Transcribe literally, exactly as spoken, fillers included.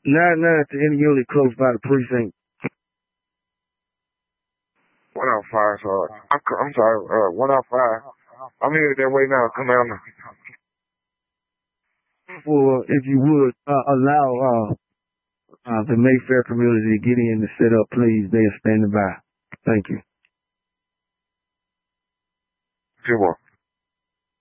nine nine to any unit close by the precinct. one oh five, so I'm, I'm sorry, uh, one oh five. I'm here that way now. Come out now. Or if you would uh, allow uh, uh, the Mayfair community to get in and set up, please. They are standing by. Thank you. Good one.